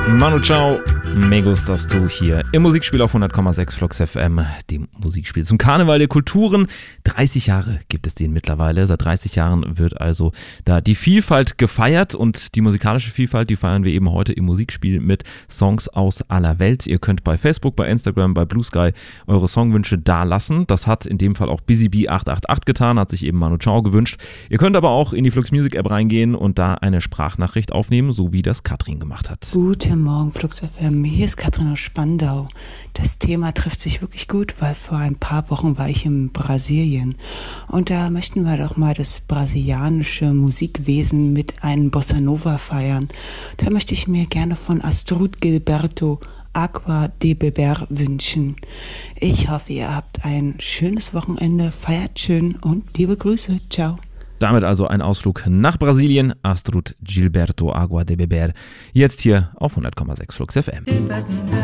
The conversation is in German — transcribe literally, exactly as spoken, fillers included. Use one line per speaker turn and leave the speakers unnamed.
Manu Chao, me gustas du hier im Musikspiel auf hundert Komma sechs Flux F M, dem Musikspiel zum Karneval der Kulturen. dreißig Jahre gibt es den mittlerweile. Seit dreißig Jahren wird also da die Vielfalt gefeiert und die musikalische Vielfalt, die feiern wir eben heute im Musikspiel mit Songs aus aller Welt. Ihr könnt bei Facebook, bei Instagram, bei Blue Sky eure Songwünsche da lassen. Das hat in dem Fall auch Busy Bee acht acht acht getan, hat sich eben Manu Chao gewünscht. Ihr könnt aber auch in die Flux Music App reingehen und da eine Sprachnachricht aufnehmen, so wie das Katrin gemacht hat.
Guten Morgen, Flux F M. Hier ist Katrin aus Spandau. Das Thema trifft sich wirklich gut, weil vor ein paar Wochen war ich in Brasilien. Und da möchten wir doch mal das brasilianische Musikwesen mit einem Bossa Nova feiern. Da möchte ich mir gerne von Astrud Gilberto Água de Beber wünschen. Ich hoffe, ihr habt ein schönes Wochenende, feiert schön und liebe Grüße. Ciao.
Damit also ein Ausflug nach Brasilien. Astrud Gilberto Água de Beber. Jetzt hier auf hundert Komma sechs Flux F M.